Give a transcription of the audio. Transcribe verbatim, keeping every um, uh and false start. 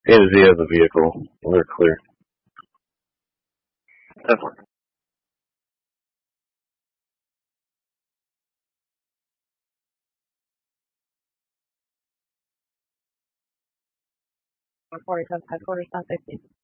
A to Z has a vehicle. We're clear. Definitely. forty-seven, headquarters, nine sixty.